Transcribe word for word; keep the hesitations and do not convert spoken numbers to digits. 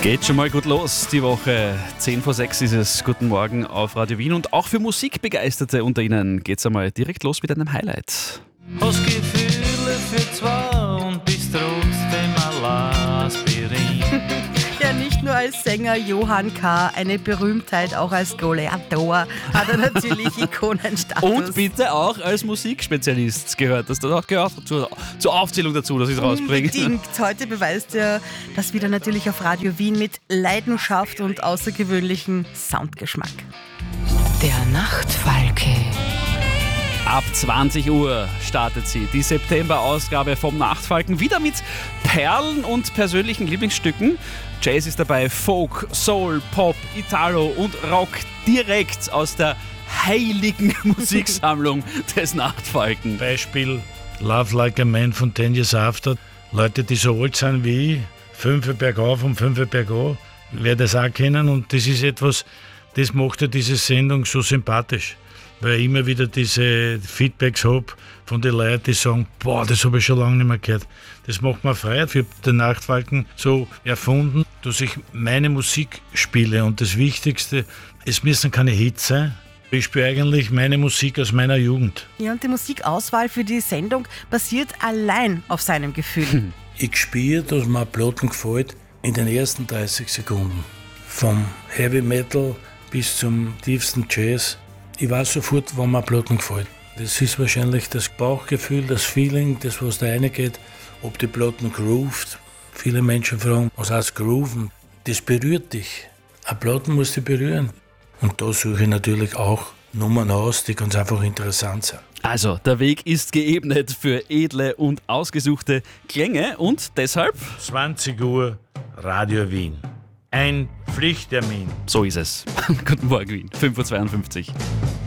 Geht schon mal gut los, die Woche. zehn vor sechs ist es. Guten Morgen auf Radio Wien. Und auch für Musikbegeisterte unter Ihnen geht's einmal direkt los mit einem Highlight. Hast Gefühle für zwei und bist trotzdem allein Aspirin. Ja, nicht nur als Sänger Johann K., eine Berühmtheit auch als Gladiator hat er natürlich Ikonenstatus. Und bitte auch als Musikspezialist gehört. Das auch gehört zur, zur Aufzählung dazu, dass ich es rausbringe. Unbedingt. Heute beweist er das wieder natürlich auf Radio Wien mit Leidenschaft und außergewöhnlichem Soundgeschmack. Der Nachtfalke. Ab zwanzig Uhr startet sie, die September-Ausgabe vom Nachtfalken, wieder mit Perlen und persönlichen Lieblingsstücken. Jazz ist dabei, Folk, Soul, Pop, Italo und Rock direkt aus der heiligen Musiksammlung des Nachtfalken. Beispiel Love Like a Man von Ten Years After. Leute, die so alt sind wie ich, fünf bergauf und fünf bergab, werden das auch kennen. Und das ist etwas, das macht ja diese Sendung so sympathisch. Weil ich immer wieder diese Feedbacks habe von den Leuten, die sagen, boah, das habe ich schon lange nicht mehr gehört. Das macht mir Freude. Ich habe den Nachtfalken so erfunden, dass ich meine Musik spiele. Und das Wichtigste, es müssen keine Hits sein. Ich spiele eigentlich meine Musik aus meiner Jugend. Ja, und die Musikauswahl für die Sendung basiert allein auf seinem Gefühl. Ich spüre, dass mir Platten gefällt in den ersten dreißig Sekunden. Vom Heavy Metal bis zum tiefsten Jazz. Ich weiß sofort, wann mir Platten gefällt. Das ist wahrscheinlich das Bauchgefühl, das Feeling, das was da reingeht, ob die Platten groovt. Viele Menschen fragen, was heißt grooven? Das berührt dich. Eine Platten muss dich berühren. Und da suche ich natürlich auch Nummern aus, die ganz einfach interessant sind. Also, der Weg ist geebnet für edle und ausgesuchte Klänge und deshalb... zwanzig Uhr Radio Wien. Ein Pflichttermin. So ist es. Guten Morgen, Wien. fünf Uhr zweiundfünfzig.